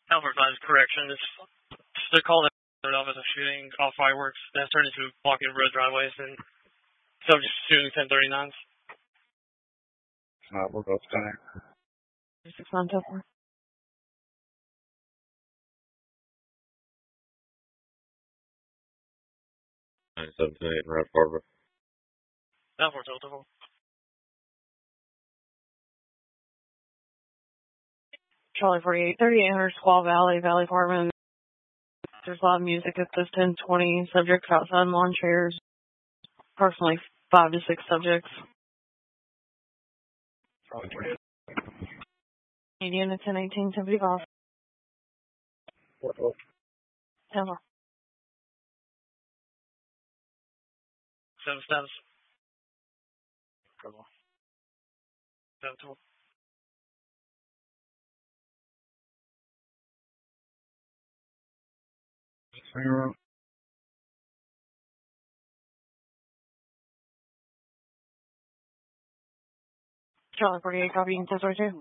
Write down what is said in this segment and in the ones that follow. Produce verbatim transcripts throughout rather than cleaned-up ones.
Alpha five correction. It's they're called off as a shooting off fireworks. That's turned into blocking road driveways and subject shooting ten thirty-nines. Uh, we'll go tonight. Six on top four. Nine seven two eight, Red Harbor. Alpha four total. Charlie forty-eight, thirty-eight hundred Squaw Valley, Valley Apartment. There's loud music at this ten twenty. Subjects outside lawn chairs. Approximately five to six subjects. Indiana ten eighteen, ten fifty-five. ten four. Seven steps. Trouble. Seven two. Zero. Charlie forty-eight, copying ten forty-two.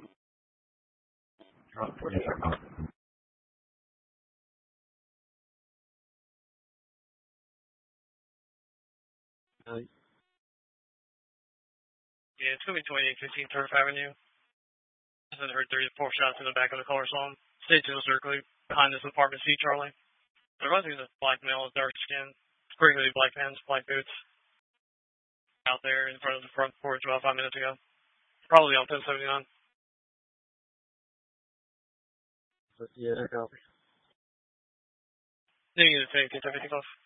Yeah, it's gonna be twenty-eight fifteen Turf Avenue. I said I heard thirty-four shots in the back of the color song. Stay to the circle behind this apartment C, Charlie. There was a black male with dark skin, squiggly black pants, black boots. Out there in front of the front porch about five minutes ago. Probably on ten seventy-nine. Yeah, copy. Negative fifty, fifty-five.